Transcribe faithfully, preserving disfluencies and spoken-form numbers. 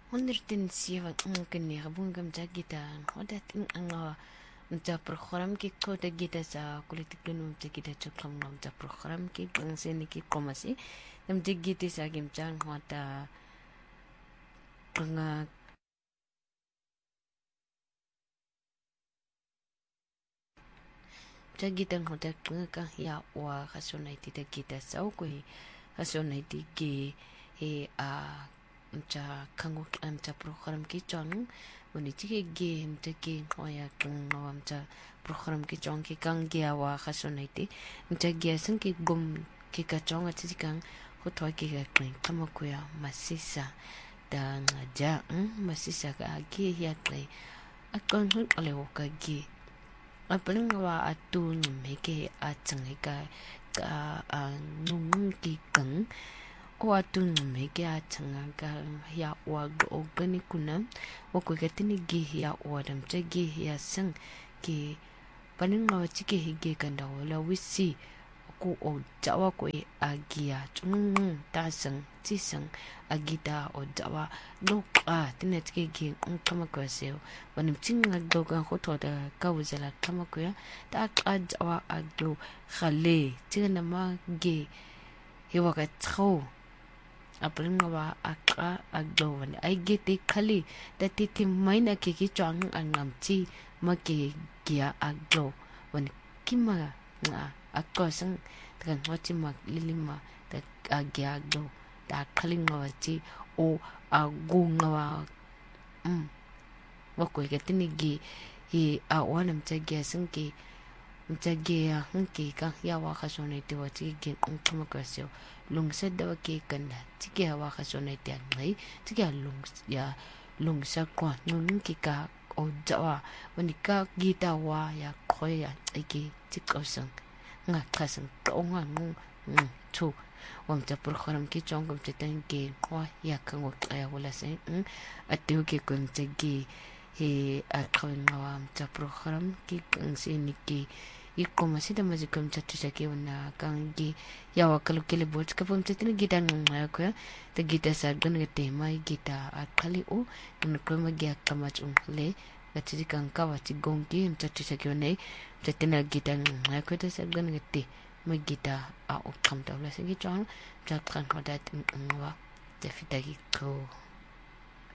Honderdin siya kini kabung kam kita hodat ang mta program ki ko ta kita sa kulitik dun mta kita choklam nam mta program ki bang seni ki komasi nam digiti sa gim chan hota nga Jagitang hodak ka ya wa kasonay ti kita sa ukoy kasonay ti gi e a mta kango mta program ki chon wani ti gi mta gi hoya kang no mta program ki chon ki kang gi wa kasonay ti mta gi asan ki gum ki ka chon at ti kang hotwa ki ka kang kamakuya masisa da nga ja masisa ka gi ya klay akon hul alewo ka gi Apaling wa atu nyumeke atangika ka nung ki kang o atu nyumeke atangaka ya wa ogani kuna o ko gatini gi ya wa dam cha gi ya sang ki paling wa chike hige kanda wala wisi ko o jawa ko agia chung ta sang ti sang agita o jawa loka tinet ke gi kama ko seo wanim tinga dogan hoto da kawzala kama ko ya ta ka jawa aglo khale tinga ma ge hewa ka tro apring wa aka aglo wan ai ge te khali da ti ti maina ke ki chang angam chi ma ke gia aglo wan kima nga ako sang takan wati mag lilima ta agiagdo ta kalinga wati o agunga wa um wako ikatini gi hi a wana mtagia sanki mtagia hunki ka ya wa khasona ite wati gi kama kasyo lung sadda wa ke kanda tiki wa khasona ite ngai tiki lung ya lung sa kwa nun ki ka o jawa wani ka gita wa ya koya iki tikosang nga kasang kaunga nung tu wam ta program ki chong kum te tan ki wa ya kang wa kaya wala sa at tu ki kum te gi he at kawin wam ta program ki kang sini ki iko masida mazikum ta tu sa ki wana kang gi ya wa kalu kile bot ka pum te tan gita nung ya ko ta gita sa gan ga tema gita at kali o kun ko magya kamach ung le Kati kang kawati gongki mtatu sakyone mtatina gita nga kweta sabgan ngati magita a ukam tawla sige chong mtakran hodat ngwa tafita ko